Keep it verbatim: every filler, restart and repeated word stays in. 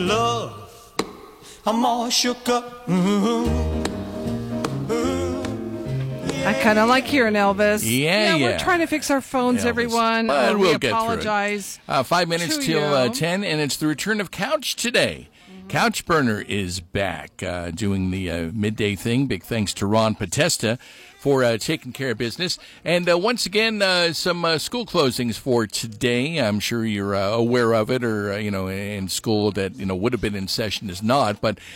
Love, I'm all shook up. Mm-hmm. I kind of like hearing Elvis. Yeah, yeah. We're trying to fix our phones, Elvis. everyone. But uh, we'll we get apologize. through it. Uh, five minutes to till uh, you. ten, and it's the return of Couch today. Mm-hmm. Couch Burner is back uh, doing the uh, midday thing. Big thanks to Ron Potesta for uh, taking care of business. And uh, once again, uh, some uh, school closings for today. I'm sure you're uh, aware of it, or, uh, you know, in school that, you know, would have been in session is not. But